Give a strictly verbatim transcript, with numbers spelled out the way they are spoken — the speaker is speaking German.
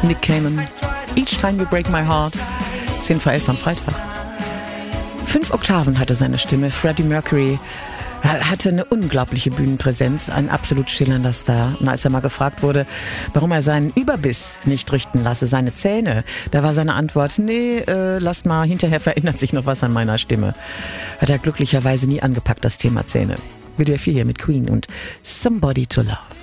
Nick Cayman. Each Time You Break My Heart. zehn vor elf am Freitag. Fünf Oktaven hatte seine Stimme. Freddie Mercury hatte eine unglaubliche Bühnenpräsenz, ein absolut schillernder Star. Und als er mal gefragt wurde, warum er seinen Überbiss nicht richten lasse, seine Zähne, da war seine Antwort, nee, äh, lasst mal, hinterher verändert sich noch was an meiner Stimme. Hat er glücklicherweise nie angepackt, das Thema Zähne. W D R vier hier mit Queen und Somebody to Love.